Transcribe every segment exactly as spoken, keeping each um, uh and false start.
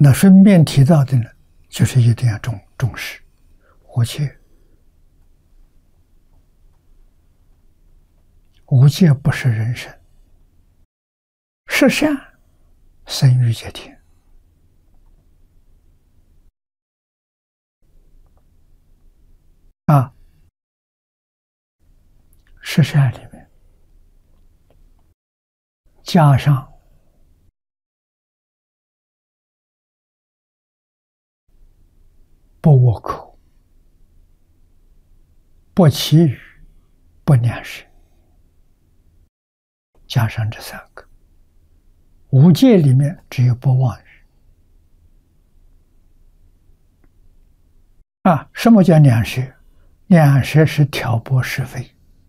那顺便提到的呢，就是一定要重重视无戒。无戒不是人生，十善生于戒天。啊，十善里面加上不恶口、不绮语、不两舌，加上这三个。五戒里面只有不妄语。啊，什么叫两舌？两舌是挑拨是非。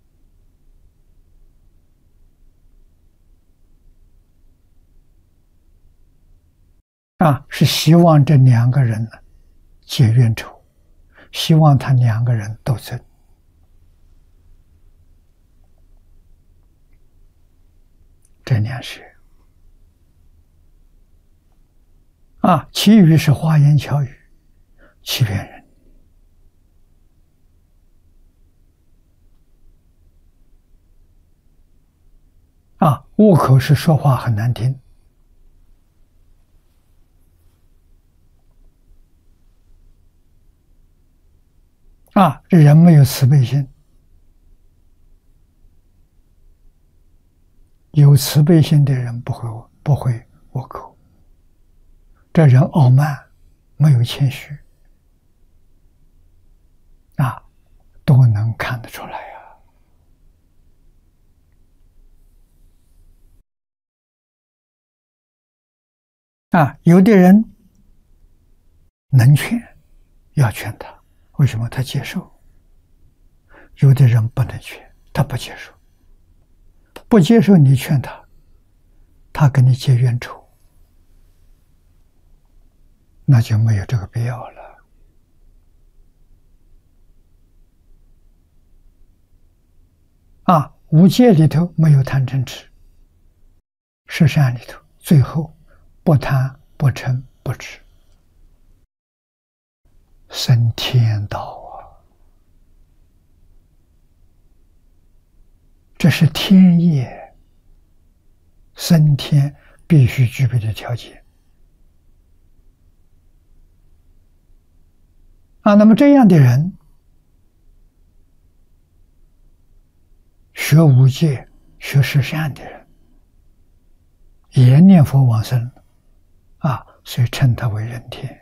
啊，是希望这两个人呢结冤仇，希望他两个人斗争。这两舌。啊，绮语是花言巧语，欺骗人。啊，恶口是说话很难听。啊，这人没有慈悲心。有慈悲心的人不会不会恶口。这人傲慢，没有谦虚，啊，都能看得出来呀。啊，有的人能劝，要劝他，为什么？他接受。有的人不能劝，他不接受。不接受你劝他，他跟你结冤仇，那就没有这个必要了。啊，五戒里头没有贪嗔痴，十善里头最后不贪不嗔不痴，生天道啊！这是天业，升天必须具备的条件。啊，那么这样的人学无戒、学十善的人，也念佛往生啊，所以称他为人天。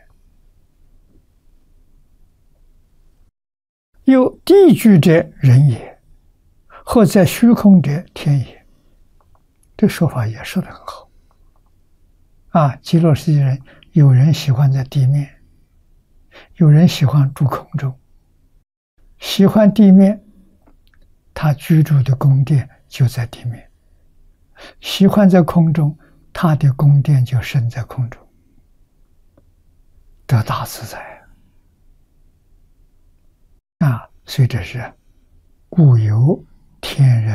有地居者人也，或在虚空者天也。这说法也说得很好。啊，极乐世界人，有人喜欢在地面，有人喜欢住空中。喜欢地面，他居住的宫殿就在地面；喜欢在空中，他的宫殿就升在空中，得大自在。啊，所以这是故有天人